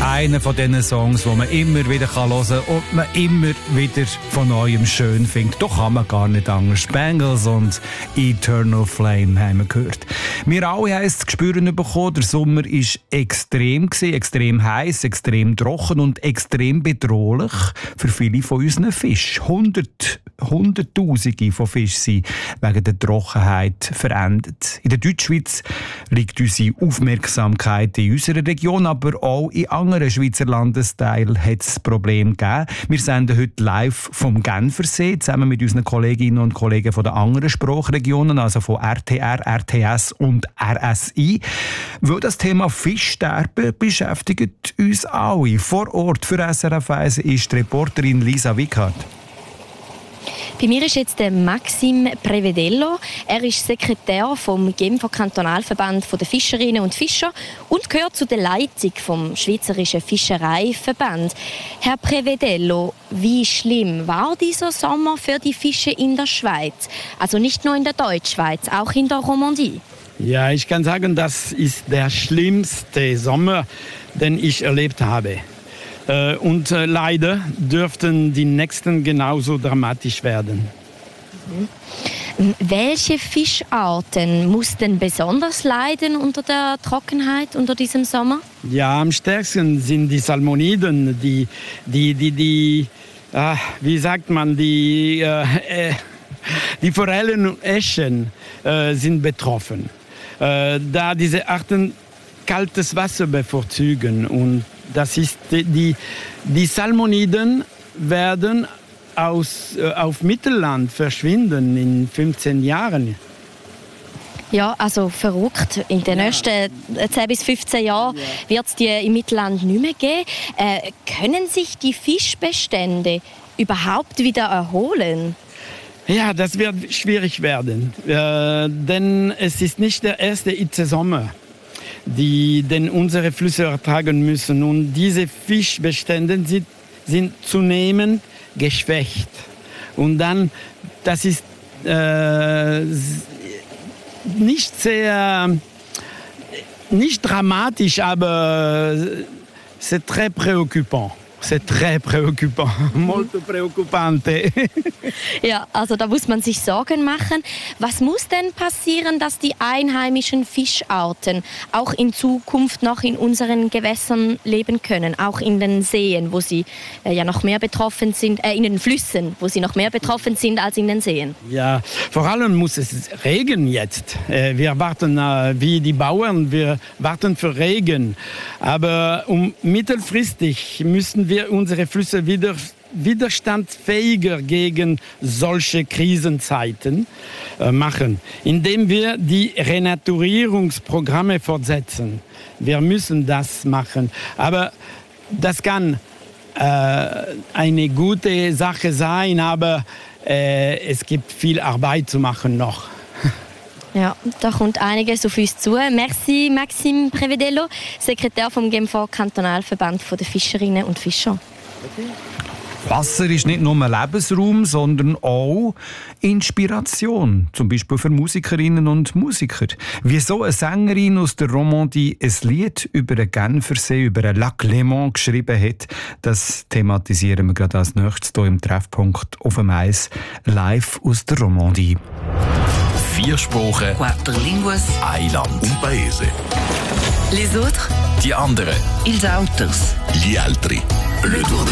einer von diesen Songs, die man immer wieder hören kann und man immer wieder von Neuem schön findet. Doch kann man gar nicht anders. Bangles und Eternal Flame haben wir gehört. Wir alle haben es zu spüren bekommen, der Sommer war extrem heiß, extrem trocken und extrem bedrohlich für viele von unseren Fischen. Hunderttausende von Fischen sind wegen der Trockenheit verendet. In der Deutschschweiz liegt unsere Aufmerksamkeit in unserer Region, aber auch in anderen Schweizer Landesteilen hat es Probleme gegeben. Wir senden heute live vom Genfersee zusammen mit unseren Kolleginnen und Kollegen von den anderen Sprachregionen, also von RTR, RTS und RSI. Weil das Thema Fischsterben beschäftigt uns alle. Vor Ort für SRF 1 ist die Reporterin Lisa Wickhardt. Bei mir ist jetzt der Maxim Prevedello. Er ist Sekretär vom Genfer Kantonalverband der Fischerinnen und Fischer und gehört zu der Leitung vom Schweizerischen Fischereiverband. Herr Prevedello, wie schlimm war dieser Sommer für die Fische in der Schweiz? Also nicht nur in der Deutschschweiz, auch in der Romandie. Ja, ich kann sagen, das ist der schlimmste Sommer, den ich erlebt habe. Und leider dürften die nächsten genauso dramatisch werden. Welche Fischarten mussten besonders leiden unter der Trockenheit, unter diesem Sommer? Ja, am stärksten sind die Salmoniden, wie sagt man, die Forellen und Äschen sind betroffen. Da diese Arten kaltes Wasser bevorzugen und das ist die Salmoniden werden auf Mittelland verschwinden in 15 Jahren. Ja, also verrückt. In den nächsten 10 bis 15 Jahren wird es die im Mittelland nicht mehr geben. Können sich die Fischbestände überhaupt wieder erholen? Ja, das wird schwierig werden, denn es ist nicht der erste Hitzesommer, den unsere Flüsse ertragen müssen. Und diese Fischbestände sind zunehmend geschwächt. Und dann, das ist nicht dramatisch, aber c'est très préoccupant. C'est très préoccupant, molto preoccupante. Ja, also da muss man sich Sorgen machen. Was muss denn passieren, dass die einheimischen Fischarten auch in Zukunft noch in unseren Gewässern leben können, auch in den Seen, wo sie ja noch mehr betroffen sind, in den Flüssen, wo sie noch mehr betroffen sind als in den Seen? Ja, vor allem muss es regnen jetzt. Wir warten wie die Bauern, wir warten für Regen. Aber mittelfristig müssen wir unsere Flüsse widerstandsfähiger gegen solche Krisenzeiten machen, indem wir die Renaturierungsprogramme fortsetzen. Wir müssen das machen. Aber das kann eine gute Sache sein, aber es gibt viel Arbeit zu machen noch. Ja, da kommt einiges auf uns zu. Merci Maxim Prevedello, Sekretär vom Genfer Kantonalverband der Fischerinnen und Fischer. Okay. Wasser ist nicht nur ein Lebensraum, sondern auch Inspiration. Zum Beispiel für Musikerinnen und Musiker. Wieso eine Sängerin aus der Romandie ein Lied über den Genfersee, über den Lac Léman geschrieben hat, das thematisieren wir gerade als nächstes hier im Treffpunkt auf dem Eis, live aus der Romandie. 4 Sprachen, 4 línguas, ein Land, un paese. les autres, Die anderen, ils auters. gli altri. Le tour